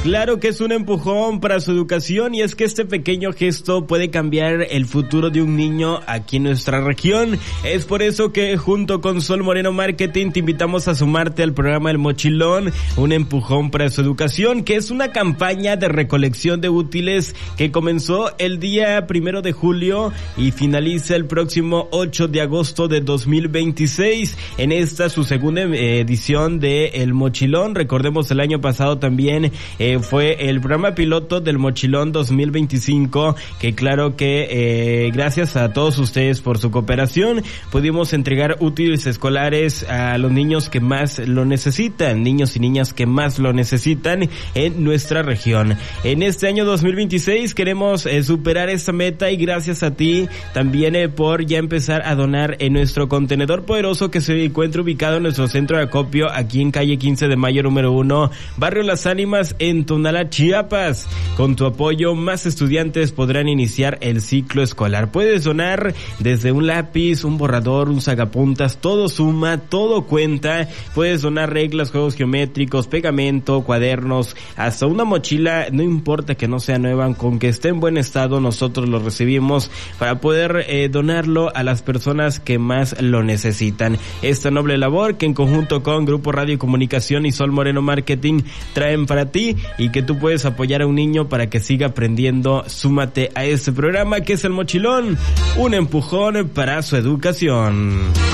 Claro que es un empujón para su educación, y es que este pequeño gesto puede cambiar el futuro de un niño aquí en nuestra región. Es por eso que junto con Sol Moreno Marketing te invitamos a sumarte al programa El Mochilón, un empujón para su educación, que es una campaña de recolección de útiles que comenzó el día 1 de julio y finaliza el próximo 8 de agosto de 2026. En esta su segunda edición de El Mochilón. Recordemos, el año pasado también fue el programa piloto del Mochilón 2025, que claro que gracias a todos ustedes por su cooperación pudimos entregar útiles escolares a los niños que más lo necesitan, niños y niñas que más lo necesitan en nuestra región. En este año 2026 queremos superar esta meta, y gracias a ti también por ya empezar a donar en nuestro contenedor poderoso que se encuentra ubicado en nuestro centro de acopio aquí en calle 15 de Mayo número 1, Barrio Las Ánimas, en Tonalá, Chiapas. Con tu apoyo, más estudiantes podrán iniciar el ciclo escolar. Puedes donar desde un lápiz, un borrador, un sacapuntas, todo suma, todo cuenta. Puedes donar reglas, juegos geométricos, pegamento, cuadernos, hasta una mochila, no importa que no sea nueva, con que esté en buen estado, nosotros lo recibimos para poder donarlo a las personas que más lo necesitan. Esta noble labor que en conjunto con Grupo Radio y Comunicación y Sol Moreno Marketing traen para ti, y que tú puedes apoyar a un niño para que siga aprendiendo. Súmate a este programa que es El Mochilón, un empujón para su educación.